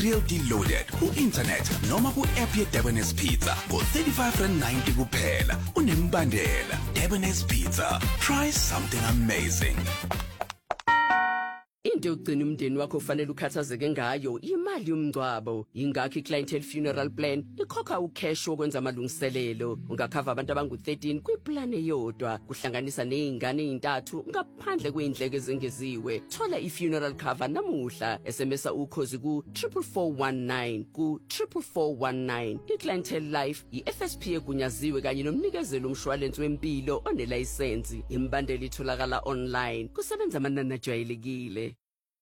real deal loaded ku-internet noma ku-app ye-Durban's Pizza ngo-R35.90 kuphela. Unembandela. Durban's Pizza. Try something amazing. Into yokugcina umndeni wakho ufanele ukhathazeke ngayo imali yomngcwabo. Ingakho iClientele Funeral Plan ikhokha ucash wokwenza amalungiselelo. Ungakhava abantu abangu-13 kwiplan eyodwa, kuhlanganisa nezingane ezintathu ngaphandle kweindleko ezengeziwe. Thola ifuneral cover namuhla. SMS ukhozi ku 44419 ku 44419. iClientele Life iFSP egunyaziwe kanye nomnikezelo umshwalense wempilo onelayisensi. Imbandela itholakala online. Kusebenza amanani ajwayelekile.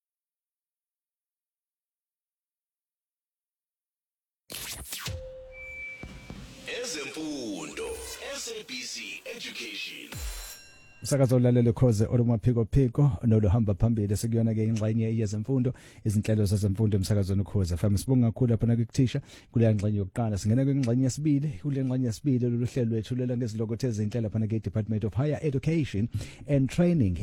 Ezemfundo, SABC Education. Sakazo lalele khoze olumaphiko phiko nolohamba phambili sekuyona ke ingxenye yezemfundo izinhlelo zezemfundo emsakazweni khoze FM. Sibonga kakhulu lapha nakuthisha kule ngxenye yokuqala, singena kwingxenye yesibili. Kule ngxenye yesibili lolu hlelo lwethu lela ngezilokothe ezinhlelo lapha ke Department of Higher Education and Training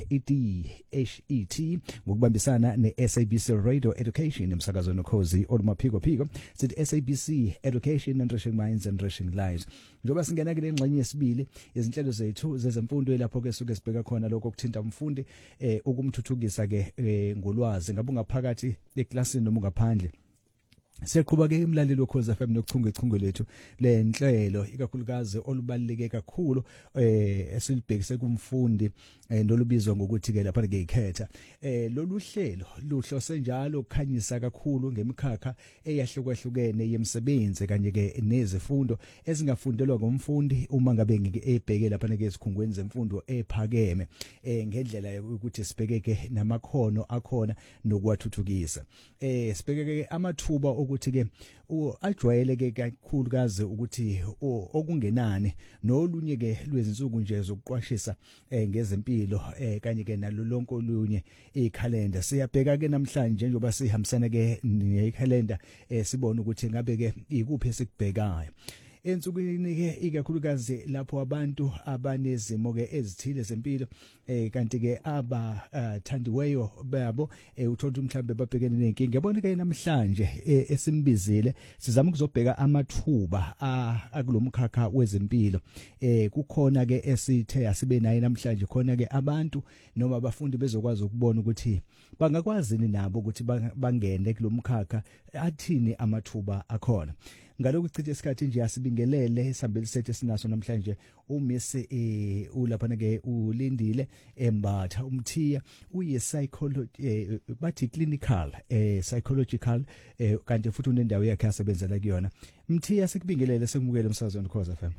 DHET ngokubambisana neSABC Radio Education emsakazweni khoze olumaphiko phiko sithi SABC Education Enriching Minds and Enriching Lives. Njoba singena kule ngxenye yesibili izinhlelo zethu zezemfundo lapho ke sibheka khona lokho kuthinta umfundi ukumthuthukisa ke ngolwazi ngabe ungaphakathi eklasini noma ungaphandle. Siqhubeka ke imlalelo Khoza FM nokuchungechunge lethu lenhlelo ikakhulukazi olubaluleke kakhulu esilibhekise kumfundi nolubizwa ngokuthi ke lapha ke ikhetha. Lolu hlelo luhlose njalo ukukhanyisa kakhulu ngemikhakha eyahlukahlukene yemsebenzi kanye ke nezifundo ezingafundelwa ngomfundi uma ngabe ngeke ebheke lapha ke esikhungweni zemfundo ephakeme ngendlela yokuthi sibhekeke namakhono akhona nokwathuthukisa. Sibhekeke amathuba ukuthi ke ajwayeleke kakhulukazi ukuthi okungenani nolunye ke lwezinsuku nje zokuqwashisa ngezempilo kanye ke nalo lonke olunye ikhalenda. Siyabheka ke namhlanje njengoba sihambisana ke nekhalenda sibone ukuthi ngabe ke ikuphi esikubhekayo ensukwini ke ikakhulukazi lapho abantu abanezimo ke ezithile zempilo kanti ke abathandiweyo babo uthola mhlambe babhekene nenkinga. Yabona ke namhlanje esimbizile sizama ukuzobheka amathuba akulomkhakha wezempilo. Kukhona ke esithe asibe naye namhlanje khona ke abantu noma abafundi bezokwazi ukubona ukuthi bangakwazi nabo ukuthi bangene kulomkhakha athini amathuba akhona. Ngalokho chithe isikhathi nje asibingelele isambeli sethu sinaso namhlanje uMiss ulapha ke ulindile Embatha umthiya uyi psychology bathi clinical psychological kanti futhi unendawo yakhe asebenzela kuyona. Mthiya sikubingelele sekumukele umsazweni Khoza FM.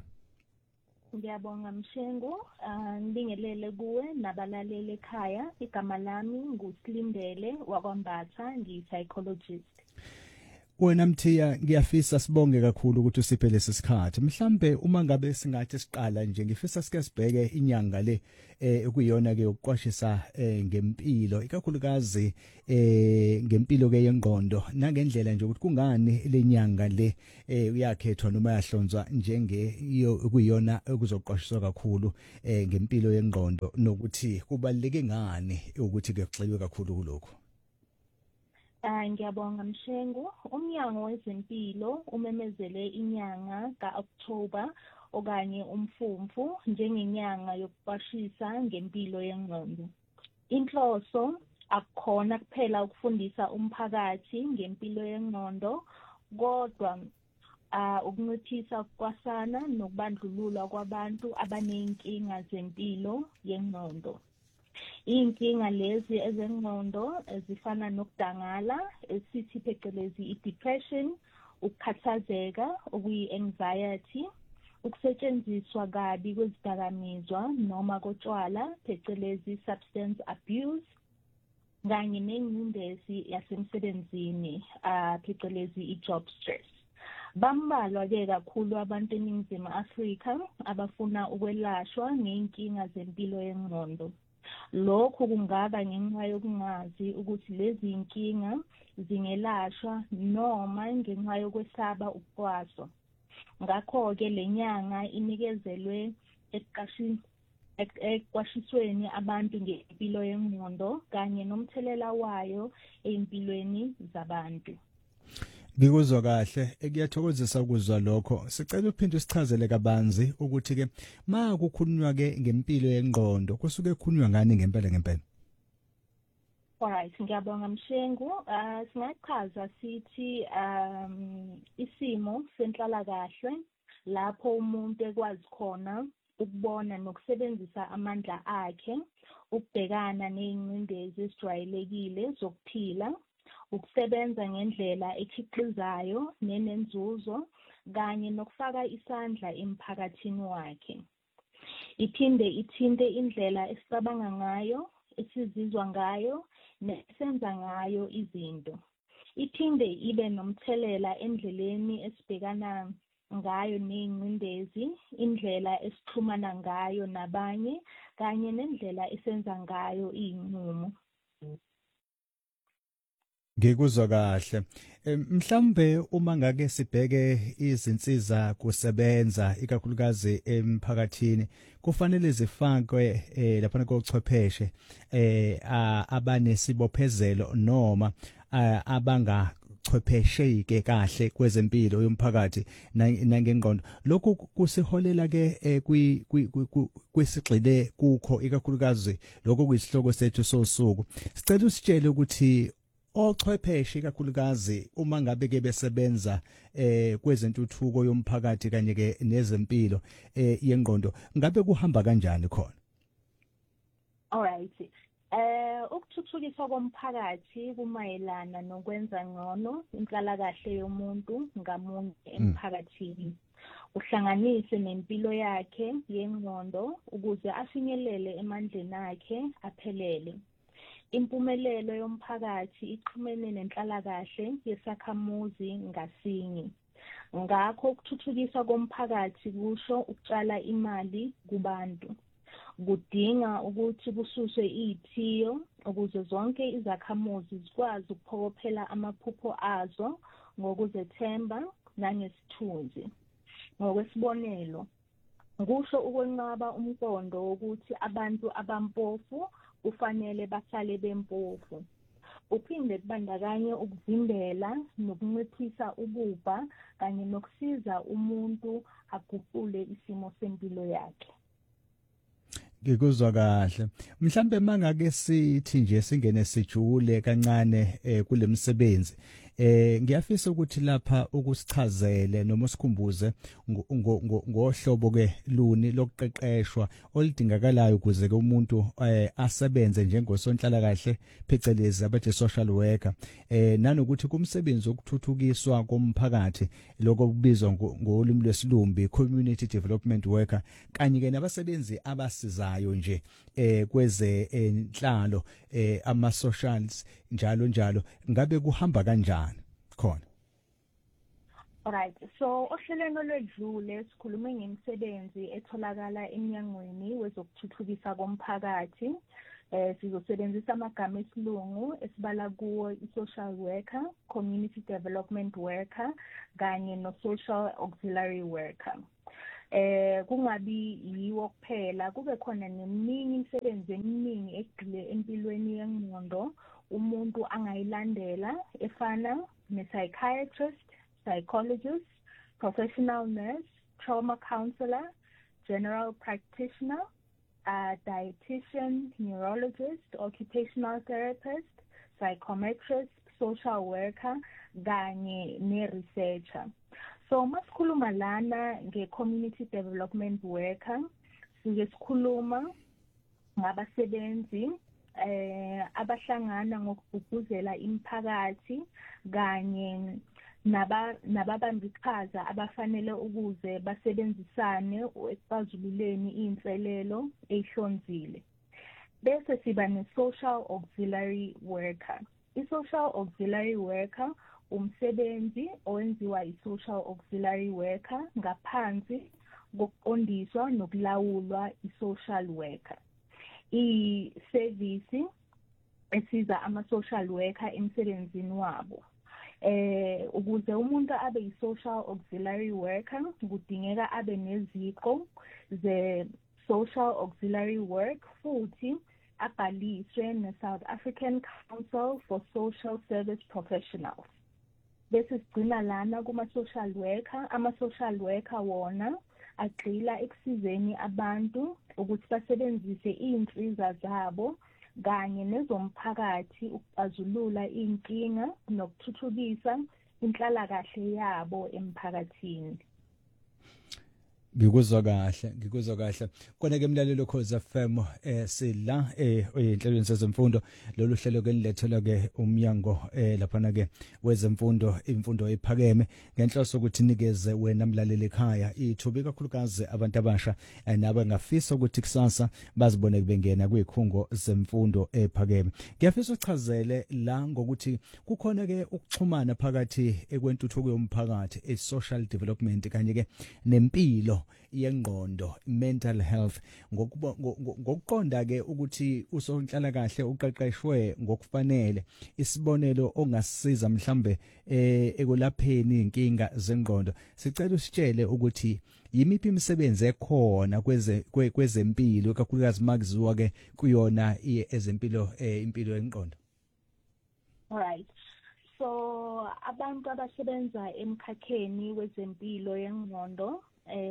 Ngiyabonga Mshengu, ngibingelele kuwe nabalaleli ekhaya. Igama lami nguSilindele wakwambatha, ngi-psychologist. Wena Mthiya ngiyafisa sibonge kakhulu ukuthi usiphe lesi sikhathi. Mhlambe uma ngabe singathi siqala nje ngifisa sike sibheke inyanga le ekuyona ke ukuqwashisa ngempilo ikakhulukazi ngempilo ke yengqondo nangendlela nje ukuthi kungani lenyanga le uyakhethwa noma yahlonzwa njenge kuyona ukuzoqwashiswa kakhulu ngempilo yengqondo nokuthi kubaluleke ngani ukuthi ke kuxelwe kakhulu kulokho. Ngiyabonga Mshengu. Umnyango wezempilo umemezele inyanga ka-October okanye umfumfu njengenyanga yokuqwashisa ngempilo yengqondo. Inhloso akukhona kuphela ukufundisa umphakathi ngempilo yengqondo, kodwa ukunciphisa ukukwasana nokubandlulula kwabantu abanenkinga zempilo yengqondo. Inkinga lezi ezengqondo ezifana nokudangala esithi phecelezi i-depression, ukukhathazeka okuyi-anxiety, ukusetshenziswa kabi kwezidakamizwa noma kotshwala phecelezi substance abuse, kanye nengcindezi yasemsebenzini phecelezi i-job stress. Bambalwa ke kakhulu abantu eNingizimu Afrika abafuna ukwelashwa ngey'nkinga zempilo yengqondo. Lokhu kungaba ngenxa yokungazi ukuthi lezi inkinga zingelashwa noma ngenxa yokwesaba ukucwaswa. Ngakho-ke le nyanga inikezelwe ekuqwashisweni abantu ngempilo yengqondo kanye nomthelela wayo ey'mpilweni zabantu. Ngikuzwa kahle ekuyathokozisa ukuzwa lokho sicela uphinde usichazele kabanzi ukuthi ke ma kukhulunywa ke ngempilo yengqondo kusuke kukhulunywa ngani ngempela. Alright, ngiyabonga Mshengu. Singachaza sithi isimo senhlalakahle lapho umuntu ekwazi khona ukubona nokusebenzisa amandla akhe ukubhekana nezingcindezi ezijwayelekile zokuphila, ukusebenza ngendlela ekhiqizayo nenenzuzo kanye nokufaka isandla emphakathini wakhe. Iphinde ithinte indlela esicabanga ngayo, esizizwa ngayo, nesenza ngayo izinto. Iphinde ibe nomthelela endleleni esibhekana ngayo nezingcindezi, indlela esixhumana ngayo nabanye kanye nendlela esenza ngayo izinqumo. Ngikuzwa kahle. Mhlambe uma ngake sibheke izinsiza kusebenza ikakhulukazi emphakathini kufanele zifakwe lapha kochwepheshe abanesibophezelo noma abangachwephesheke kahle kwezempilo yomphakathi nangengqondo. Lokhu kusiholela ke kwisigxile kukho ikakhulukazi lokho kuyisihloko sethu sosuku. Sicela usitshele ukuthi ochwepheshe kakhulukazi uma ngabe ke besebenza kwezentuthuko yomphakathi kanye ke nezempilo yengqondo ngabe kuhamba kanjani khona? Alright. Ukuthuthukiswa komphakathi kumayelana nokwenza ngcono inhlalakahle yomuntu ngamunye emphakathini. Uhlanganise nempilo yakhe yengqondo ukuze afinyelele emandleni akhe aphelele. Impumelelo yomphakathi iqhumene nenhlalakahle yesakhamuzi ngasinye. Ngakho ukuthuthukiswa komphakathi kusho ukutshala imali kubantu. Kudinga ukuthi kususwe izithiyo ukuze zonke izakhamuzi zikwazi ukuphokophela amaphupho azo ngokuzethemba nangesithunzi. Ngokwesibonelo, kusho ukwenqaba umqondo wokuthi abantu abampofu kufanele bahlale bempofu. Uphinde kubandakanye ukuvimbela nokunciphisa ububha kanye nokusiza umuntu aguqule isimo sempilo yakhe. Ngikuzwa kahle. Mhlambe mangake sithi nje singene sijule kancane kulemsebenzi. Ngiyafisa ukuthi lapha ukusichazele noma sikhumbuze ngohlobo ke luni lokuqeqeshwa olidingakalayo ukuze ke umuntu asebenze njengosonhlala kahle phecelezi abathi social worker nanokuthi kumsebenzi wokuthuthukiswa komphakathi lokho kubizwa ngolimi lwesilumbi community development worker kanye ke nabasebenzi abasizayo nje kweze enhlalo ama socials njalo ngabe kuhamba kanjani khona? Alright, so ohlelweni lwedlule sikhulume ngemisebenzi etholakala eminyangweni wezokuthuthukisa komphakathi. Sizosebenzisa amagama esilungu esibala kuwo i-social worker, community development worker kanye no-social auxiliary worker. Kungabi yiwo kuphela, kube khona neminye imisebenzi eminingi egxile empilweni yengqondo umuntu angayilandela efana ne-psychiatrist, psychologist, professional nurse, trauma counselor, general practitioner, dietitian, neurologist, occupational therapist, psychometrist, social worker kanye ne-researcher. So masikhuluma lana nge-community development worker, sike sikhuluma ngabasebenzi abahlangana ngokugqugquzela imiphakathi kanye nababamba iqhaza abafanele ukuze basebenzisane ekuzululeni inselelo ehlonzile. Bese siba ne-social auxiliary worker. I-social auxiliary worker umsebenzi owenziwa i-social auxiliary worker ngaphansi kokuqondiswa nokulawulwa i-social worker. I-service esiza ama-social worker emsebenzini wabo. Ukuze umuntu abe yi-social auxiliary worker kudingeka abe neziqo ze-social auxiliary work futhi abhaliswe ne-South African Council for Social Service Professionals. bese sigcina lana kuma-social worker. Ama-social worker wona agxila ekusizeni abantu ukuthi basebenzise iy'nsiza zabo kanye nezomphakathi ukuxazulula iy'nkinga nokuthuthukisa inhlalakahle yabo emphakathini. Ngikuzwa kahle kona ke mlalelo Khoza FM sila enhlelweni sezemfundo lolu hlelo ke lilethelwa ke umnyango lapha ke wezemfundo imfundo ephakeme ngenhloso ukuthi nikeze wena mlaleli ekhaya ithubi kakhulukazi abantu abasha nabe ngafisa ukuthi kusasa bazibone bengena kwikhungo zemfundo ephakeme. Ngiyafisa uchazele la ngokuthi kukhona ke ukuxhumana phakathi ekwentuthuko yomphakathi social development kanye ke nempilo yengqondo mental health ngokuqonda ke ukuthi usonhlala kahle uqeqeshwe ngokufanele isibonelo ongasiza mhlambe ekulapheni inkinga zengqondo. Sicela usitshele ukuthi yimiphi imisebenzi ekhona kwezempilo kakhulukazi makuziwa ke kuyona ezempilo impilo yengqondo. Alright. So abantu abasebenza emkhakheni wezempilo yengqondo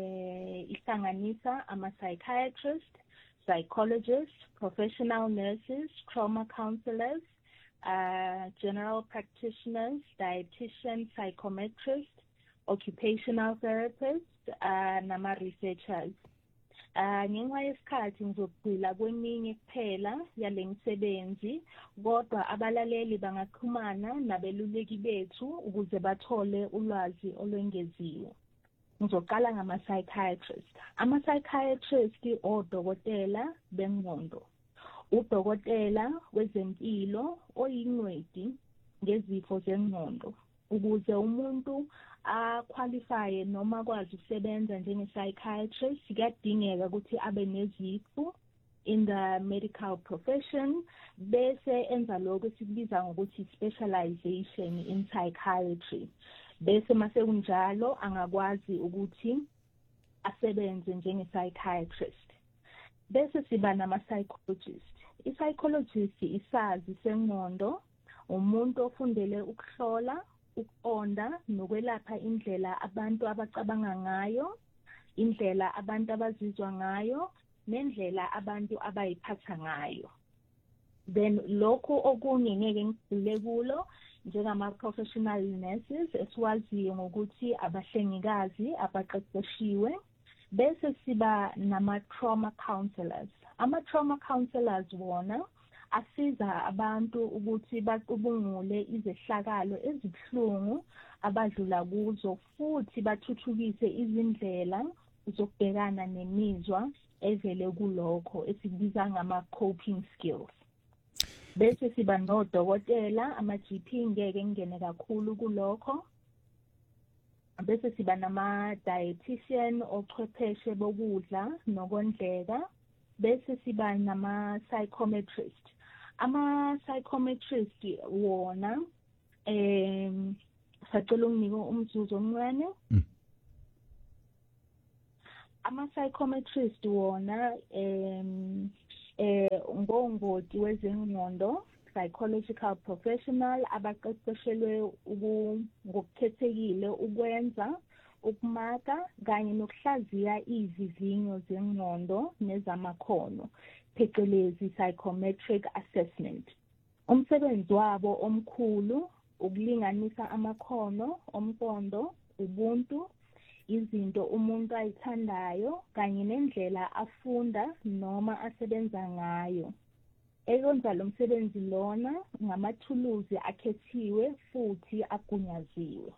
ihlanganisa ama-psychiatrist, psychologists, professional nurses, trauma counselors, general practitioners, dietitians, psychometrists, occupational therapists, nama-researchers. Ngenxa yesikhathi ngizogcila kweminye kuphela yale misebenzi, kodwa abalaleli bangaxhumana nabeluleki bethu ukuze bathole ulwazi olwengeziwe. Ngizoqala ngama-psychiatrist. Ama-psychiatrist odokotela bengqondo. Udokotela wezempilo oyingcweti ngezifo zengqondo. Ukuze umuntu qualify noma akwazi ukusebenza njenge-psychiatrist kuyadingeka ukuthi abe neziqu in the medical profession bese enza lokho esikubiza ngokuthi specialization in psychiatry. Bese mase kunjalo angakwazi ukuthi asebenze njenge-psychiatrist. Bese siba nama-psychologist. I-psychologist isazi sengqondo, umuntu ofundele ukuhlola, ukuqonda nokwelapha indlela abantu abacabanga ngayo, indlela abantu abazizwa ngayo, nendlela abantu abayiphatha ngayo. Then lokho okunye ngeke ngigcile kulo njengama-professional nurses esiwaziyo ngokuthi abahlengikazi abaqeqeshiwe. Bese siba nama-trauma counselors. Ama-trauma counselors wona asiza abantu ukuthi bacubungule izehlakalo ezibuhlungu abadlula kuzo futhi bathuthukise izindlela zokubhekana nemizwa evele kulokho esikubiza ngama-coping skills. Bese siba nodokotela ama-GP ngeke ngene kakhulu kulokho. Bese siba nama-dietitian ochwepheshe bokudla nokondleka. Bese siba nama-psychometrist. Ama-psychometrist wona sacela unginike umzuzu omncane. Ama-psychometrist wona ngongoti wezengqondo, psychological professional abaqeqeshelwe ngokukhethekile ukwenza ukumaka kanye nokuhlaziya izivinyo zengqondo nezamakhono phecelezi psychometric assessment. Umsebenzi wabo omkhulu ukulinganisa amakhono omqondo, ubuntu, izinto umuntu ayithandayo kanye nendlela afunda noma asebenza ngayo. Ekwenza lo msebenzi lona ngamathuluzi akhethiwe futhi agunyaziwe.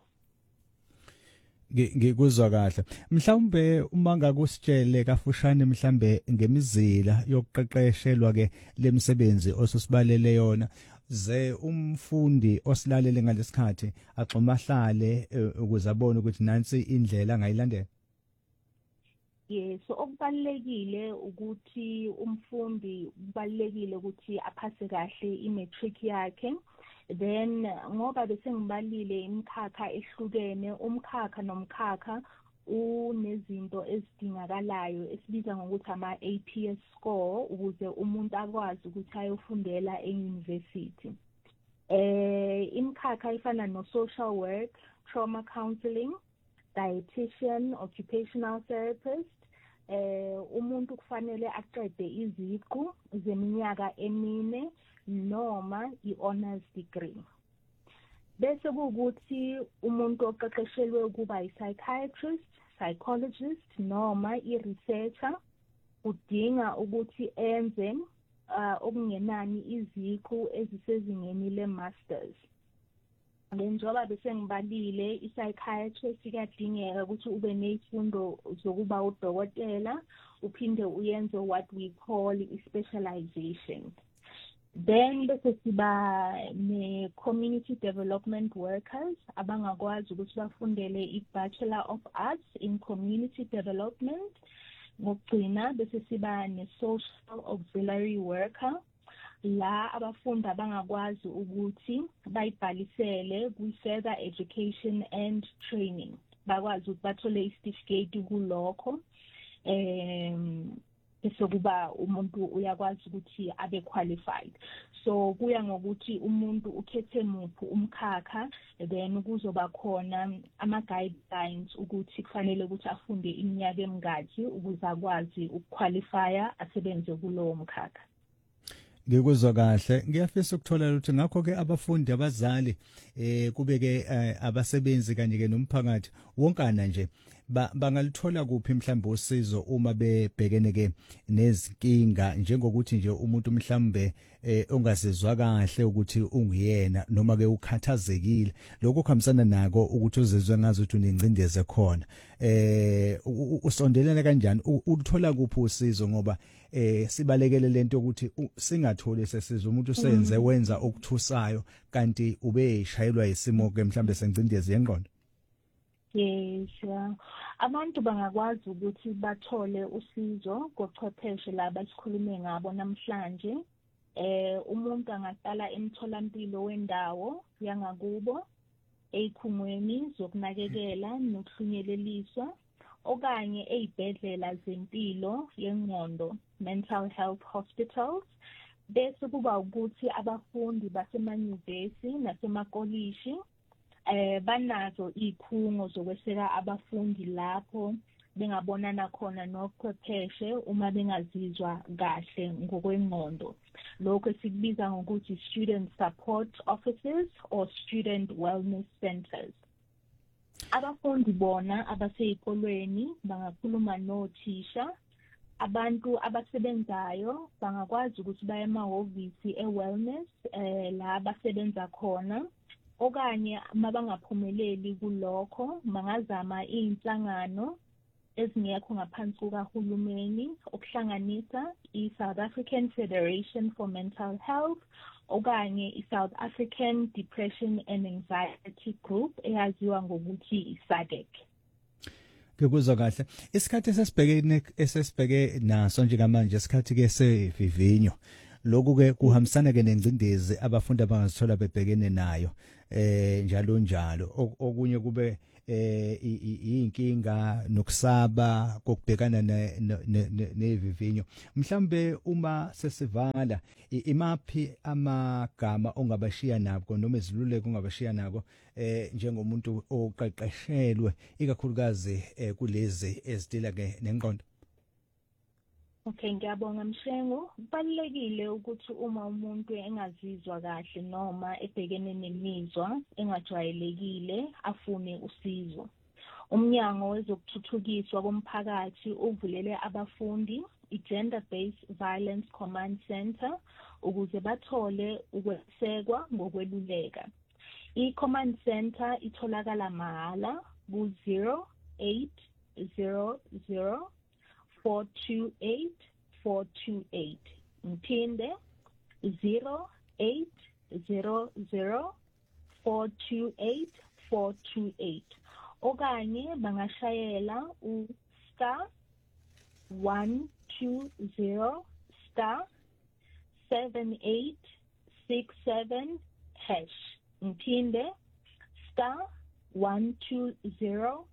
Ngikuzwa kahle. Mhlawumbe uma ngakusitshele kafushane mhlambe ngemizila yokuqeqeshelwa ke lemsebenzi ososibalele yona ze umfundi osilalele ngalesikhathi axomahlale ukuze abone ukuthi nansi indlela angayilandela. Yes, so okubalekile ukuthi umfundi kubalekile ukuthi aphase kahle imatric yakhe. Then ngoba bese ngibalile imikhakha ehlukene, umkhakha nomkhakha unezinto ezidingakalayo esibiza ngokuthi ama-APS score ukuze umuntu akwazi ukuthi ayofundela e-university. Imkhakha ifana no social work, trauma counseling, dietitian, occupational therapist. Umuntu kufanele aqede iziqu zeminyaka emine noma i-honors degree. Bese kuwukuthi umuntu oqeqeshelwe ukuba i-psychiatrist, psychologist noma i-researcher udinga ukuthi enze okungenani iziqu ezisezingeni le-masters. Njengoba bese ngibalile i-psychiatrist kuyadingeka ukuthi ube nezifundo zokuba udokotela uphinde uyenze what we call i-specialization. Then bese siba ne-community development workers abangakwazi ukuthi bafundele i-Bachelor of Arts in Community Development. Ngokugcina bese siba ne-social auxiliary worker la abafundi abangakwazi ukuthi bayibhalisele kwi-further education and training. Bakwazi ukuthi bathole isitifiketi kulokho. Bese kuba umuntu uyakwazi ukuthi abe qualified. So kuya ngokuthi umuntu ukhethe muphi umkhakha, then kuzoba khona ama-guidelines ukuthi kufanele ukuthi afunde iminyaka emingaki ukuze akwazi ukuqualifya asebenze kulowo mkhakha. Ngikuzwa kahle, ngiyafisa ukuthola ukuthi ngakho ke abafundi abazali kubeke abasebenzi kanye ke nomphakathi wonkana nje bangalithola kuphi mhlambe usizo uma bebhekene ke nezinkinga njengokuthi nje umuntu mhlambe ongazizwa kahle ukuthi ungiyena noma ke ukhathazekile lokho kuhambisana nako ukuthi uzizwe ngazi ukuthi unengcindeze khona usondelene kanjani uthola kuphi usizo ngoba sibalekele lento ukuthi singatholi sesiza umuntu usenze wenza okuthusayo kanti ube shayelwa isimo ke mhlambe sengcindezi yengqondo. Yes, abantu bangakwazi ukuthi bathole usizo kochwepheshe laba sikhulume ngabo namhlanje. Umuntu angaqala emtholampilo wendawo yangakubo, ezikhungweni zokunakekela nokuhlunyeleliswa okanye ezibhedlela zempilo yengqondo, mental health hospitals. Bese kuba ukuthi abafundi basemanyuvesi nasemakolishi banazo izikhungo zokweseka abafundi lapho bengabonana khona nochwepheshe uma bengazizwa kahle ngokwengqondo. Lokho sikubiza ngokuthi student support offices or student wellness centers. Abafundi bona abasezikolweni bangakhuluma nothisha. Abantu abasebenzayo bangakwazi ukuthi baye emahhovisi e-wellness la abasebenza khona. Okanye mabangaphumeleli kulokho bangazama izinhlangano ezingekho ngaphansi kukahulumeni okuhlanganisa i-South African Federation for Mental Health okanye i-South African Depression and Anxiety Group eyaziwa ngokuthi i-SADC. Ngikuzwa kahle. Isikhathi esesibheke naso njengamanje isikhathi ke sevivinyo. Lokhu ke kuhambisana ke nengcindezi abafundi abangazithola bebhekene nayo njalo okunye kube inkinga nokusaba kokubhekana nevivinyo. Mhlambe uma sesivala imaphi amagama ongabashiya nabo noma iziluleko ongabashiya nabo njengomuntu oqeqeshelwe ikakhulukazi kulezi ezidila ke nengqondo. Okay, ngiyabonga Mshengo. Kubalekile ukuthi uma umuntu engazizwa kahle noma ebhekene nemizwa engajwayelekile afune usizo. Umnyango wezokuthuthukiswa komphakathi uvulele abafundi i-Gender Based Violence Command Center ukuze bathole ukwesekwa ngokweluleka. I-Command Center itholakala mahhala ku-0800 428 Ngithinde 0800 428 okanye bangashayela *120* 7867#. Ngithinde *120*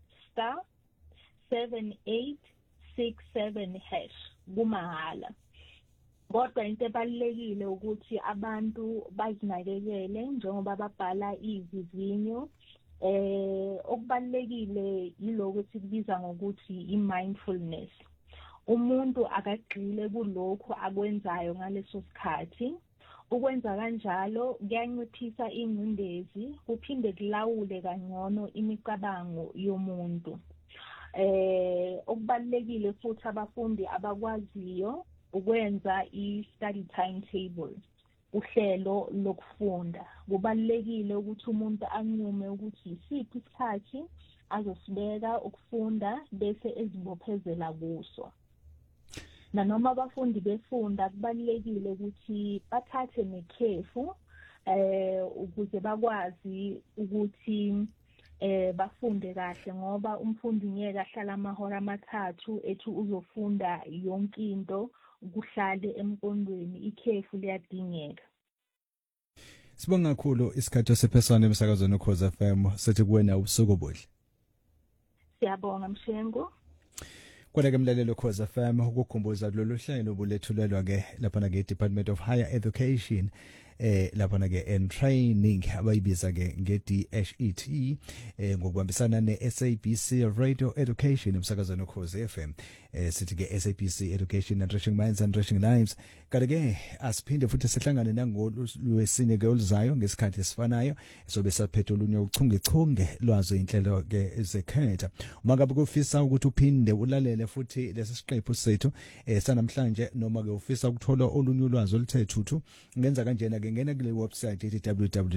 7867# kumahhala. Kodwa into ebalulekile ukuthi abantu bazinakekele njengoba babhala izivinyo. Okubalulekile yiloko sikubiza ngokuthi i-mindfulness. Umuntu akagxile kulokho akwenzayo ngaleso sikhathi. Ukwenza kanjalo kuyanciphisa ingcindezi, kuphinde kulawule kangcono imicabango yomuntu. Okubalulekile futhi abafundi abakwaziyo ukwenza i-study timetable, uhlelo lokufunda. Kubalulekile ukuthi umuntu anqume ukuthi isiphi isikhathi azosibeka ukufunda bese ezibophezela kuso. Nanoma abafundi befunda kubalulekile ukuthi bathathe nekhefu ukuze bakwazi ukuthi bafunde kahle, ngoba umfundi ngeke ahlala amahora amathathu ethi uzofunda yonke into kuhlale emqondweni. Ikhefu liyadingeka. Sibonga kakhulu isikhathi sephesana emsakazweni Ukhozi FM. Sithi kuwena ubusuku obuhle. Siyabonga Mshengo. Kodwa-ke mlalelo Ukhozi FM ukukhumbuza lolu hlelo obulethulelwa ke lapha na ke Department of Higher Education lapha na ke and Training abayibiza ke nge-DHET ngokubambisana ne-SABC Radio Education emsakazweni Ukhozi FM. Sithi ke SABC Education Enriching Minds and Enriching Lives. Kanti-ke asiphinde futhi sihlangane nangolwesine ke oluzayo ngesikhathi esifanayo sobe saphethe olunye uchungechunge lwazo inhlelo ke zekhetha. Uma ngabe kufisa ukuthi uphinde ulalele futhi lesi siqephu sethu sanamhlanje, noma ke ufisa ukuthola olunye ulwazi oluthe thuthu, ngenza kanjena ke ngena kule website ethi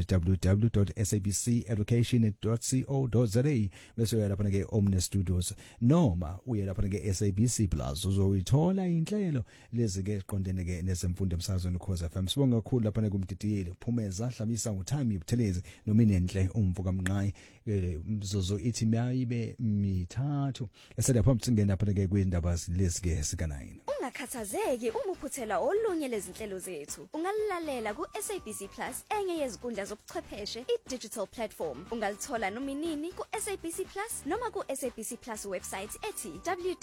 www.sabceducation.co.za bese uya lapha ke Omni Studios, noma uya lapha ke SABC Plus uzoyithola inhlelo lezi ke iqondene ke nezemfundo emsakazweni Ukhozi FM. Sibonga kakhulu lapha kumdidiyeli Phumeza Hlabisa nguThami Buthelezi noMinenhle Umvuka Mnqayi. Mzozo ithi mayibe mithathu eselapha mtsingena lapha ke kwindaba lezi ke sika9. Ungakhathazeki uma uphuthela olunye lezinhlelo zethu. Ungalilalela ku SABC Plus, enye yezinkundla zobuchwepheshe, i-digital platform. Ungalithola noma inini ku SABC Plus noma ku SABC Plus website ethi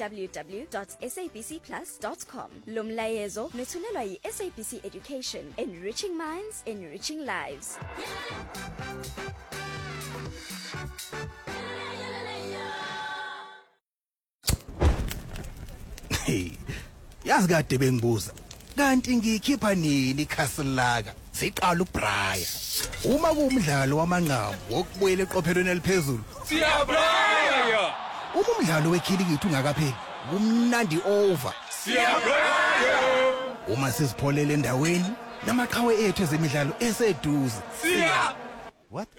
www.sabcplus.com. Lo mlayezo nethulelwa yi-SABC Education, Enriching Minds, Enriching Lives. Hey, yazi kade bengibuza kanti ngikhipha nini ikhasini laka siqala uBraya. Uma kuumdlalo wamanqamu wokubuyela eqophelweni eliphezulu, siyabraya. Uma umdlalo wekhilikithi ungakapheli, kumnandi over, siyabraya. Uma sisipholele endaweni namaqhawe ethu ezemidlalo eseduze, What?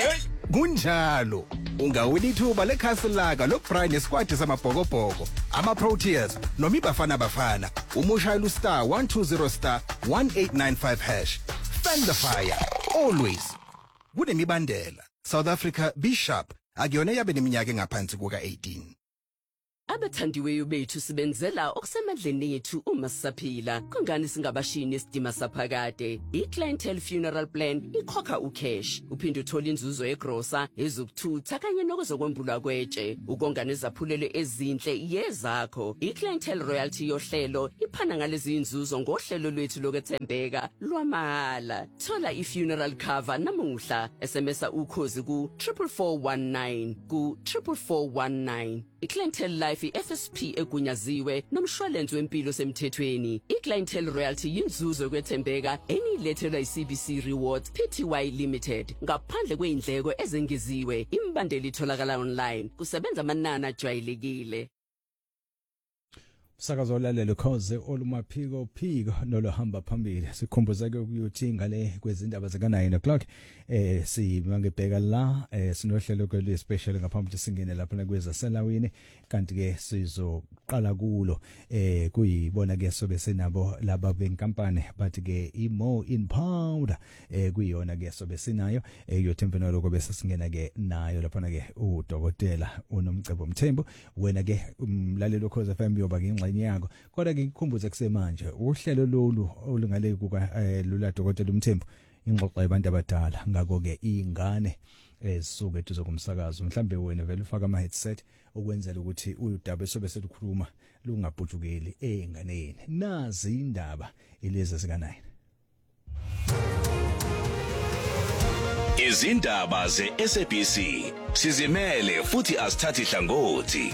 Kunjalo ungawina ithuba lekhasi laka lokubraya nesquad samabhokobhoko, ama-Proteas noma iBafana umushayela ustar 120 *1895#. Fan the fire always. Kunemibandela. South Africa Bishop akuyona yabe neminyaka engaphansi kuka-18. Abathandiweyo bethu sibenzela okusemandleni ethu uma sisaphila. Kungani singabashini esidima saphakade? I-Clientele Funeral Plan ikhokha ucash. Uphinde uthola inzuzo egrosa, ezokuthutha kanye nokuzokwembulwa kwetshe. Ukonga nezaphulelo ezinhle yezakho. I-Clientele Royalty yohlelo iphana ngalezi inzuzo ngohlelo lwethu lokwethembeka lwamahhala. Thola i-funeral cover namuhla. SMSa ukhozi ku 44419 ku 44419. I-Clientele Life FSP egunyaziwe nomshwalense wempilo semthethweni. I-Clientele Royalty yinzuzo yokwethembeka enilethelwa i-CBC Rewards Pty Limited ngaphandle kweindleko ezengeziwe. Imbandeli itholakala online. Kusebenza amanani ajwayelekile. Sakazo olalelo Ukhozi olumaphiko nolohamba phambili. Sikhumbuza ke ukuthi ngale kwezindaba zika9 o'clock simangebheka la sinohlelo ke le special ngaphambi singene lapha kweza selawini, kanti ke sizoqala kulo kuyibona ke sobe senabo laba benkampani bathi ke i-more in powder kuyona ke sobe sinayo yothemfeno lokho bese singena ke nayo lapha ke udokotela uNomcebo Mthembu. Wena ke umlalelo Ukhozi FM yoba ke yakho, kodwa ke ngikhumbuze kusemanje uhlelo lolu olungale kuka lula dokotela Mthembu ingxoxo yabantu abadala, ngako ke ingane ezisuke eduze komsakazo mhlambe wena vele ufaka ama headset okwenzela ukuthi udaba esobe selukhuluma lungabhujukeli enganeni nazi indaba ilezi sika 9 Izindaba ze-SABC sizimele futhi asithathi hlangothi.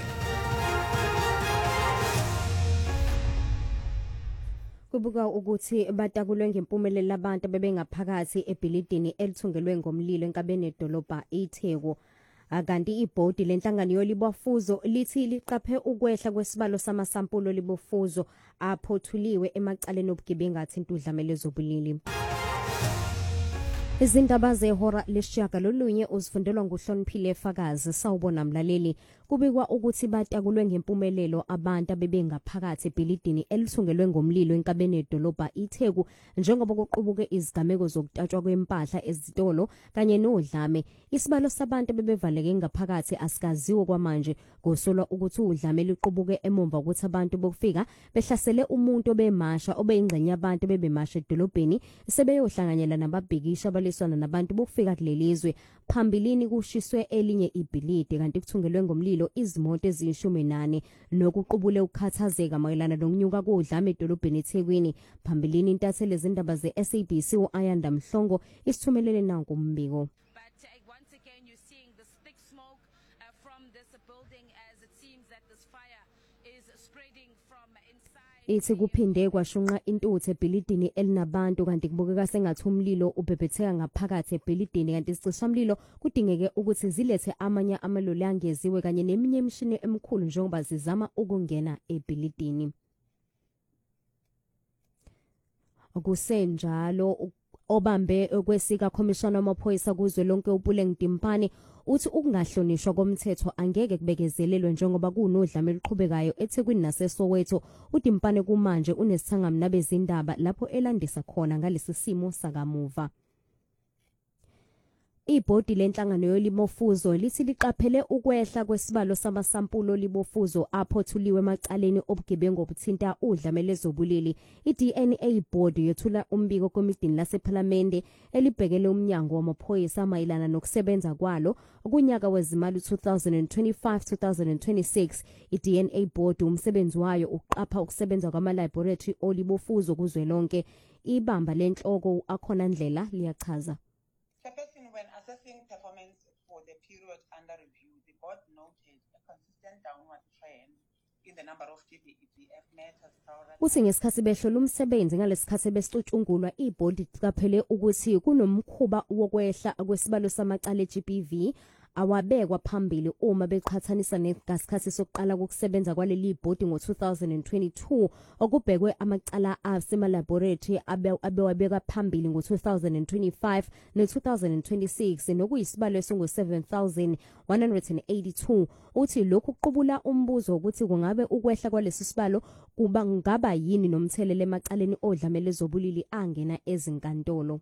Kubuka ukuthi batakulwe ngempumelelo labantu bebengaphakathi ebhilidini elithungelwe ngomlilo enkabeni edolobha iTheku. Kanti ibhodi lenhlangano yolibofuzo lithi liqaphe ukwehla kwesibalo samasampulo libofuzo aphothuliwe emacaleni obugebengu athinta udlamelo zobulili. Izindaba zehora lesishiyagalolunye uzifundelwa nguHloniphile Fakazi. Sawubona mlaleli. Kubikwa ukuthi batakulwe ngempumelelo abantu abebengaphakathi ebhilidini elithungelwe ngomlilo enkabeni edolobha iTheku njengoba kuqubuke izigameko zokutatshwa kwempahla ezitolo kanye nodlame. Isibalo sabantu bebevaleke ngaphakathi asikaziwe kwamanje kusolwa ukuthi udlame liqubuke emumva ukuthi abantu bokufika behlasele umuntu obemasha obeyingcenye yabantu bebemasha edolobheni sebeyohlanganyela nababhikisha abaliswana nabantu bokufika kulelizwe. Phambilini kushiswe elinye ibhilidi kanti kuthungelwe ngomlilo izimoto eziyishumi nokuqubule ukukhathazeka mayelana nokunyuka kodlame edolobheni eThekwini. Phambilini intatheli ezindaba ze-SABC uAyanda Mhlongo isithumelele nanku umbiko. Once again, you're seeing this thick smoke from this building as it seems that this fire is spreading from inside. Ithi kuphinde kwashunqa intuthu ebhilidini elinabantu kanti kubukeka sengathi umlilo ubhebhetheka ngaphakathi ebhilidini kanti isicishamlilo kudingeke ukuthi zilethe amanye amaloli angeziwe kanye neminye imishini emikhulu njengoba zizama ukungena ebhilidini. Okusenjalo obambe kwesika commissioner wamaphoyisa kuzwe lonke uPuleng Timpane uthi ukungahlonishwa komthetho angeke kubekezelelwe njengoba kunodlame eliqhubekayo eThekwini naseSoweto. uTimpane kumanje unesithangami nabezindaba lapho elandisa khona ngalesi simo sakamuva. Ibhodi lenhlangano yolibofuzo lithi liqaphele ukwehla kwesibalo samasampulo libofuzo aphothuliwe emacaleni obugebengu obuthinta udlamelo zobulili. iDNA board yethula umbiko komidini laseParliament elibhekele umnyango wamaphoyisa mayelana nokusebenza kwalo kunyaka wezimali 2025-2026. iDNA board umsebenzi wayo uqapha ukusebenza kwama-laboratory olibofuzo kuzwelonke. Ibamba lenhloko akhona ndlela liyachaza. When assessing performance for the period under review, the board noted a consistent downward trend in the number of GBEF matters. Uthi ngesikhathi behlola umsebenzi ngalesikhathi besicutshungulwa ibhodi liqaphele ukuthi kunomkhuba wokwehla kwesibalo samacala eGBV awabekwa phambili uma beqhathanisa nesikhathi sokuqala kokusebenza kwaleli bhodi ngo-2022 okubhekwe amacala asema-laboratory abewabeka phambili ngo-2025 ne-2026 nokuyisibalo esingu-7,182. Uthi lokhu kuqubula umbuzo ukuthi kungabe ukwehla kwalesi sibalo kungaba yini nomthelelo emacaleni odlamelo zobulili angena ezinkantolo.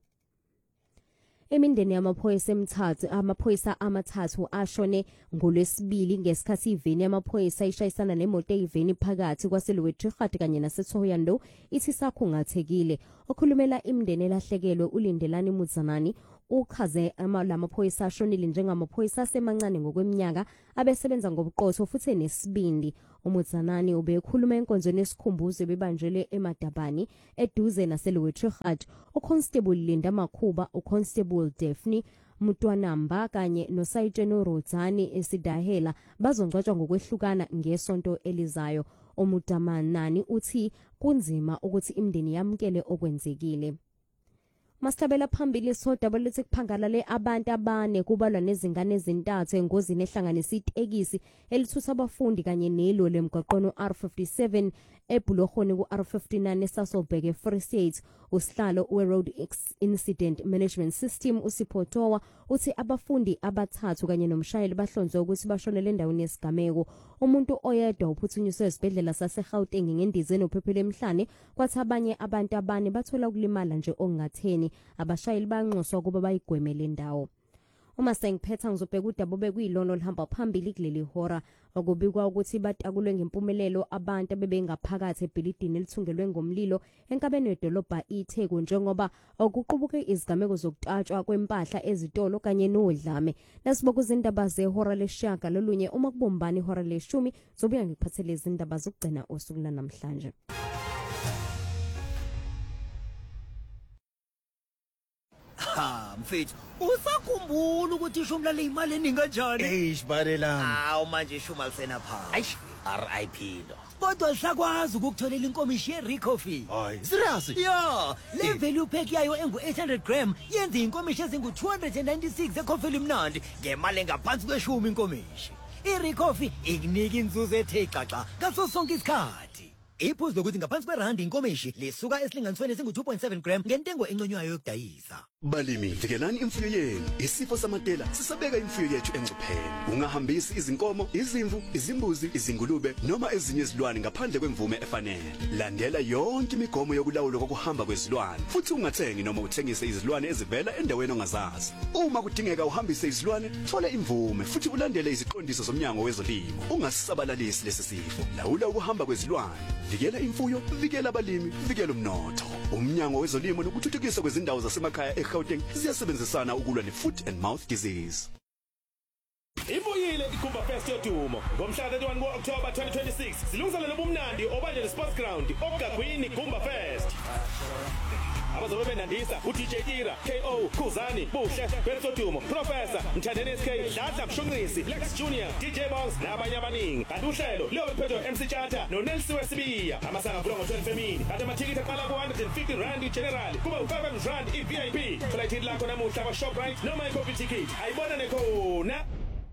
Imindeni amaphoyisa amathathu ashone ngolwesibili ngesikhathi iveni yamaphoyisa ishayisana nemoto eyiveni phakathi kwaseLuwetjigati kanye naseThohoyandou ithi sakhungathekile. Okhulumela imindeni elahlekelwe uLindelani Mudzanani uchaze lamaphoyisa ashonile njengamaphoyisa asemancane ngokweminyaka abesebenza ngobuqotho futhi nesibindi. Umudzanani ubekhuluma enkonzweni yesikhumbuzo bebanjelwe eMadabani eduze naseLuwetjigati. uConstable Linda Makhuba, uConstable Daphne Mutwanamba kanye noSayitsheno Rodzani esidahela bazongcwatshwa ngokwehlukana ngesonto elizayo. Umudamanani uthi kunzima ukuthi imindeni yamkele okwenzekile. Mastabela phambili sodaba lethi kuphangalale abantu abane kubalwa nezingane ezintathu engozini ehlanganisa itekisi elithutha abafundi kanye neloli emgwaqweni R57 eBulohoni ku-R59 eSasolburg Free State. Usihlalo we-Road Incident Management System uSiphotowa uthi abafundi abathathu kanye nomshayeli bahlonzwe ukuthi bashonele endaweni yesigameko. Umuntu oyedwa uphuthunyiswe esibhedlela saseGauteng ngendizeni ophephele emhlane kwathi abanye abantu abane bathola ukulimala nje ongatheni. Abashayeli banxuswa kuba bayigwemele indawo. Uma sengiphetha ngizobheka udaba obekuyilona olihamba phambili kuleli hora okubikwa ukuthi batakulwe ngempumelelo abantu bebengaphakathi ebhilidini elithungelwe ngomlilo enkabeni yedolobha iTheku njengoba okuqubuke izigameko zokutatshwa kwempahla ezitolo kanye nodlame. Lesiboku izindaba zehora leshaga lolunye uma kubombani ihora leshumi zobuya ngikuphathele izindaba zokugcina usuku lanamhlanje. Ha mfethu usakhumbula ukuthi ishumi le imali eningi kanjani? Eish barelami. Hawu manje ishumi alisena phansi. Eish RIP lo. Kodwa sakwazi ukukutholela inkomishi ye-Recoffee. Hayi serious? Yeah, le value pack yayo engu800 gram yenza inkomishi ezingu296 ecoffee imnandi ngemali engaphansi kweshumi inkomishi. I-Recoffee ikunika inzuzo ethe xaxa ngaso sonke isikhathi. Iphuzu lokuthi ngaphansi kwerandi inkomishi lisuka esilinganisweni esingu2.7 gram ngentengo enconywayo yokudayisa. Balimi, vikelani imfuyo yenu. Isifo samatela sisabeka imfuyo yethu engcupheni. Ungahambisi izinkomo, izimvu, izimbuzi, izingulube noma ezinye izilwane ngaphandle kwemvume efanele. Landela yonke imigomo yokulawulwa kokuhamba kwezilwane futhi ungathengi noma uthengise izilwane ezivela endaweni ongazazi. Uma kudingeka uhambise izilwane, thola imvume futhi ulandele iziqondiso zomnyango wezolimo. Ungasisabalalisi lesi sifo. Lawula ukuhamba kwezilwane. Vikela imfuyo, vikela abalimi, vikela umnotho. Umnyango wezolimo nokuthuthukiswa kwezindawo zasemakhaya eGauteng ziyasebenzisana ukulwa ne-foot and mouth disease. Ibuyile iGumba Fest yodumo ngomhla ka-31 October 2026 silungiselela ubumnandi obanje le-sports ground ogagwini Gumba Fest. Abazobe benandisa uDJ Tira, KO, Khuzani, Buhle, Bertodumo, Professor, Mthandeni SK, Dladla Mshunqisi, Lex Junior, DJ Boss nabanye abaningi. Kanti uhlelo liyophethwe MC Chata noNelsi Wesibiya. Amasanga avulwa ngo-12 femini. Kanti amathikiti aqala ku-150 general kuba u-500 i-VIP. Thola ithikithi lakho namuhla kwa-Shoprite noma i-Coffee Ticket. Ayibonane khona.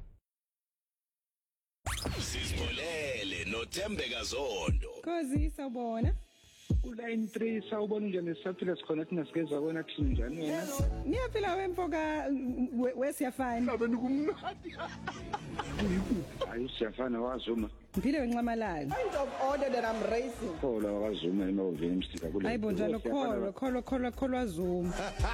Sizbolele noThembeka Zondo. Khosi sawubona. Line 3 sawubona njani sisaphila sikhona thina sigeza kona thina njani wena? Niyaphila wemfoka wesiyafana. Abe nikumnandi. Hayi siyafana wazuma. Mphile wenqamalala. Kind of order that I'm raising. Khola wazuma enoveni msika kule. Hayibo njalo kholwa Zuma.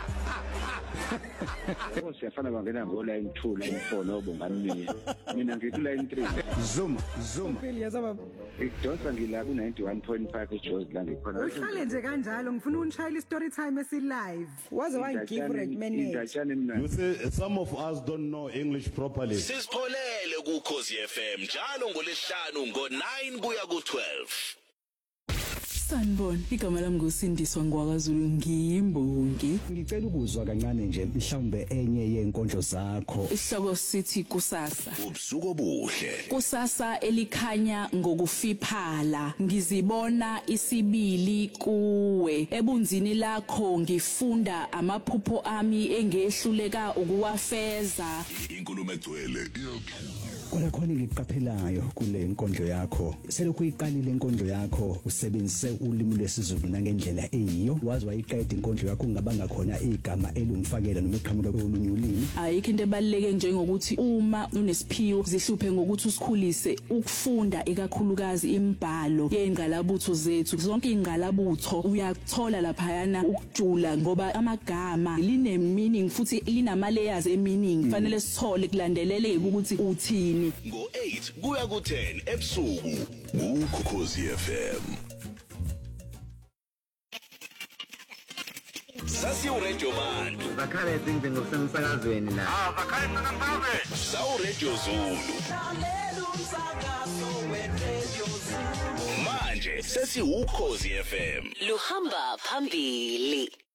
Siyafana bangena ngo line 2 line 4 nobongani mina ngithi line 3 Zuma Mphile yazaba idonsa ngila ku 91.5 eJozi la ngikhona. Uhlale nje kanjalo ngifuna unishayela story time esi-live. Waze wangigive recommendation. You say some of us don't know English properly. Sizipholele ku Khosi FM njalo ngolesihlanu ngo9 kuya ku12. Sanibona, igama lami nguSindiswa ngwakaZulu ngiyimbongi. Ngicela ukuzwa kancane nje mhlawumbe enye yenkondlo zakho. Isihloko sithi kusasa. Ubusuku obuhle. Kusasa elikhanya ngokufiphala. Ngizibona isibili kuwe. Ebunzini lakho ngifunda amaphupho ami engehluleka ukuwafeza. Inkulumo egcwele iyakhula. Khona ngiqaphelayo kule nkondlo yakho. Selokhu iqalile inkondlo yakho usebenzise ulimi lwesiZulu nangendlela eyiyo. Wazi wayiqeda inkondlo yakho ngabanga khona igama elungifakela noma iqhamuka kolunye ulimi. Ayikho into ebaluleke njengokuthi uma unesiphiwo zihluphe ngokuthi usikhulise ukufunda ekakhulukazi imibhalo yengqalabutho zethu. Zonke ingqalabutho uyathola lapha yana ukujula ngoba amagama line meaning futhi linama layers eminingi. Kufanele sithole kulandeleleke ukuthi uthini. Ngo8 kuya ku10 ebusuku uKhosi FM. Sasiu Radio Man. Bakhale singbe ngosemsakazweni la. Bakhale mnambabe. Sawu Radio Zulu. Manje sesi uKhosi FM. Luhamba phambili.